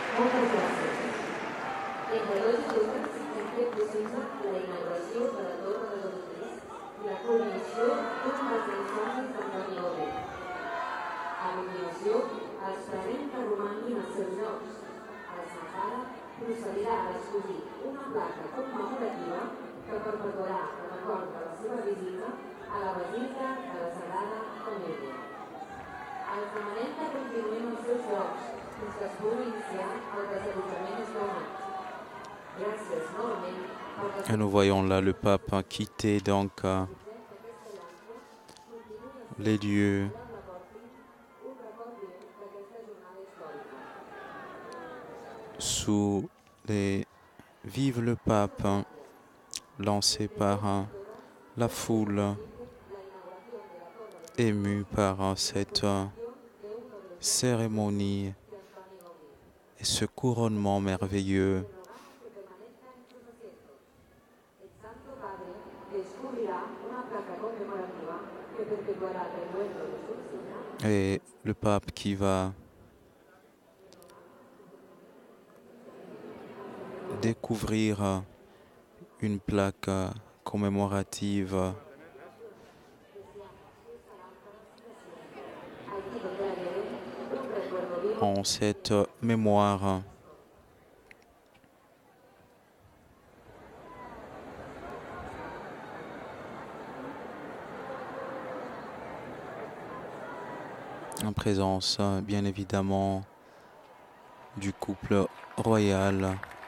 Moltes gràcies. Entre dos i dues hem fet possible la inauguració de la Torre de Londres i la culminació d'un dels grans somnis d'Antoni Gaudí. A continuació, esperem que romanguin als seus llocs. El Sahara procedirà a escollir una placa commemorativa que perpetuarà el record de la seva visita a la Basílica de la Sagrada Família. Els demanem que continuem als seus llocs fins que es pugui iniciar el desallotjament escalonat. Gràcies novament per Et nous voyons là le pape quitter donc les lieux sous les Vive le pape lancés par la foule émue par cette cérémonie et ce couronnement merveilleux. Et le pape qui va découvrir une plaque commémorative en cette mémoire. En présence, bien évidemment, du couple royal.